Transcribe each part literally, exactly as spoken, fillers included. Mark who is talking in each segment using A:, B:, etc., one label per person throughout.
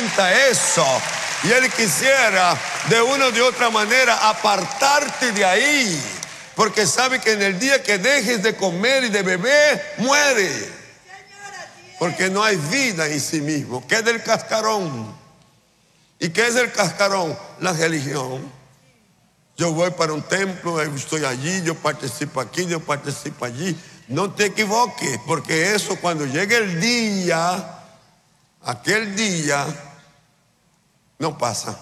A: cuenta eso. Y Él quisiera de una o de otra manera apartarte de ahí, porque sabe que en el día que dejes de comer y de beber, muere. Porque no hay vida en sí mismo. ¿Qué es del cascarón? ¿Y qué es el cascarón? La religión. Yo voy para un templo, estoy allí, yo participo aquí, yo participo allí. No te equivoques, porque eso cuando llegue el día, aquel día, no pasa.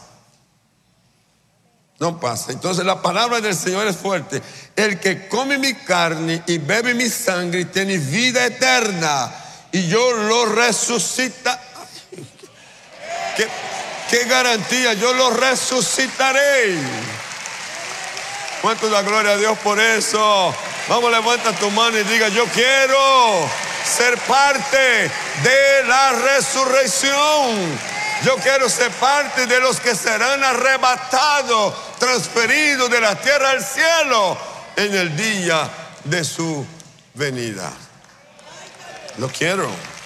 A: No pasa. Entonces la palabra del Señor es fuerte. El que come mi carne y bebe mi sangre tiene vida eterna, y yo lo resucita. ¿Qué, qué garantía? Yo lo resucitaré. ¿Cuánto da gloria a Dios por eso? Vamos, levanta tu mano y diga: yo quiero ser parte de la resurrección. Yo quiero ser parte de los que serán arrebatados, transferidos de la tierra al cielo en el día de su venida. Lo quiero.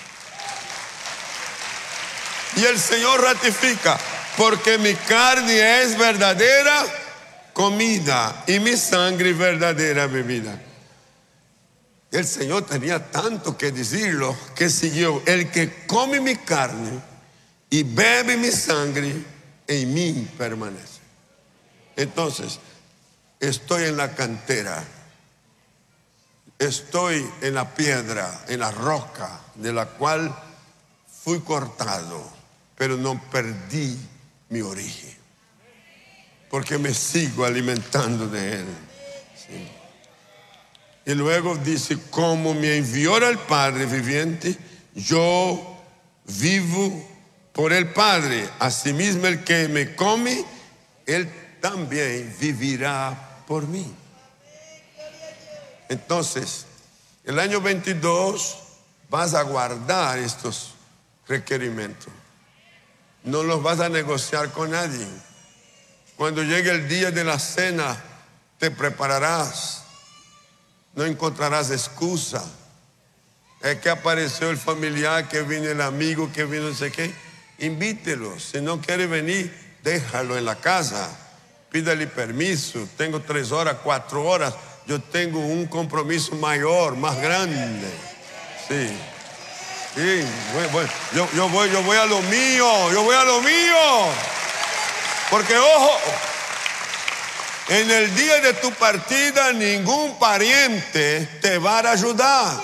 A: Y el Señor ratifica: porque mi carne es verdadera comida y mi sangre verdadera bebida. El Señor tenía tanto que decirlo que siguió: el que come mi carne y bebe mi sangre, en mí permanece. Entonces, estoy en la cantera, estoy en la piedra, en la roca de la cual fui cortado, pero no perdí mi origen, porque me sigo alimentando de Él. Sí. Y luego dice: como me envió el Padre viviente, yo vivo por el Padre. Asimismo, el que me come, Él también vivirá por mí. Entonces, el año veintidós vas a guardar estos requerimientos. No los vas a negociar con nadie. Cuando llegue el día de la cena, te prepararás. No encontrarás excusa. Es que apareció el familiar, que vino el amigo, que vino no sé qué. Invítelo. Si no quiere venir, déjalo en la casa. Pídale permiso. Tengo tres horas, cuatro horas. Yo tengo un compromiso mayor, más grande. Sí. Sí. Bueno, bueno. Yo, yo, voy, yo voy a lo mío. Yo voy a lo mío. Porque, ojo, en el día de tu partida ningún pariente te va a ayudar.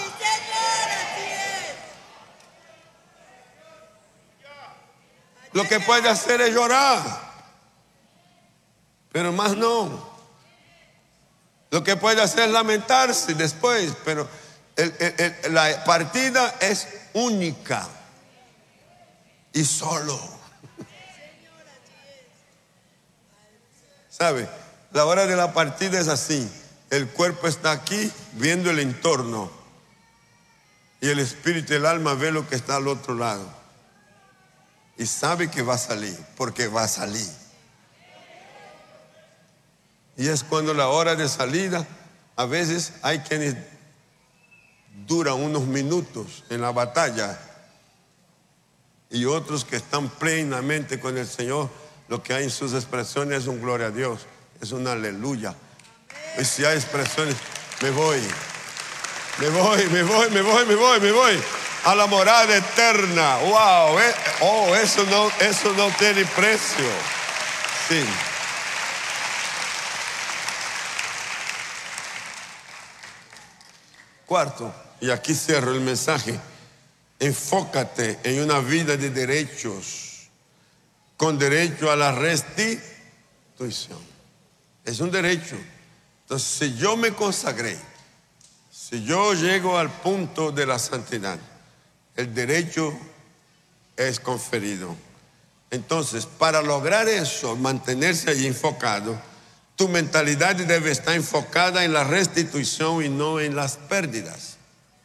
A: Lo que puede hacer es llorar, pero más no. Lo que puede hacer es lamentarse después, pero el, el, el, la partida es única y solo. ¿Sabe? La hora de la partida es así. El cuerpo está aquí viendo el entorno y el espíritu y el alma ve lo que está al otro lado. Y sabe que va a salir, porque va a salir. Y es cuando la hora de salida, a veces hay quienes duran unos minutos en la batalla y otros que están plenamente con el Señor. Lo que hay en sus expresiones es un gloria a Dios, es una aleluya. Y si hay expresiones, me voy, me voy, me voy, me voy, me voy, me voy a la morada eterna. Wow, eh, oh, eso no, eso no tiene precio. Sí. Cuarto, y aquí cierro el mensaje: enfócate en una vida de derechos, con derecho a la restitución. Es un derecho. Entonces, si yo me consagré, si yo llego al punto de la santidad, el derecho es conferido. Entonces, para lograr eso, mantenerse allí enfocado, tu mentalidad debe estar enfocada en la restitución y no en las pérdidas.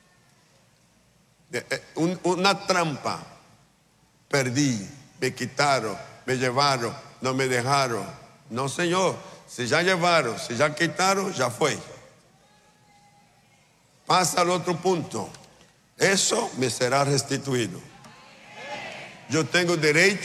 A: Una trampa: perdí, me quitaron, me llevaron, no me dejaron. No, Señor, si ya llevaron, si ya quitaron, ya fue. Pasa al otro punto. Eso me será restituido. Yo tengo derecho